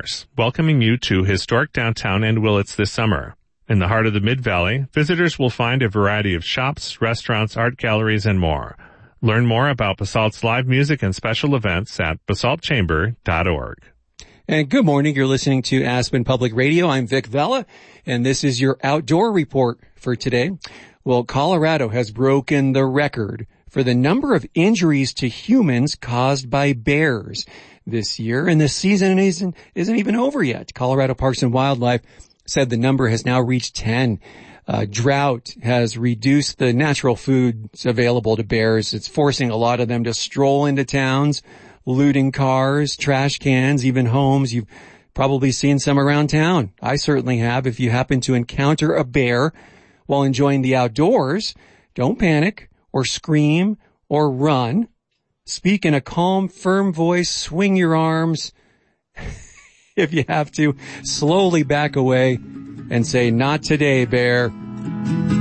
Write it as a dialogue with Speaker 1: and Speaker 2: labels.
Speaker 1: Commerce, welcoming you to historic downtown and Willits this summer. In the heart of the Mid-Valley, visitors will find a variety of shops, restaurants, art galleries, and more. Learn more about Basalt's live music and special events at basaltchamber.org.
Speaker 2: And good morning. You're listening to Aspen Public Radio. I'm Vic Vella, and this is your outdoor report for today. Well, Colorado has broken the record for the number of injuries to humans caused by bears this year, and the season isn't even over yet. Colorado Parks and Wildlife said the number has now reached 10. Drought has reduced the natural foods available to bears. It's forcing a lot of them to stroll into towns, looting cars, trash cans, even homes. You've probably seen some around town. I certainly have. If you happen to encounter a bear while enjoying the outdoors, don't panic or scream or run. Speak in a calm, firm voice. Swing your arms. If you have to, slowly back away and say, "Not today, bear."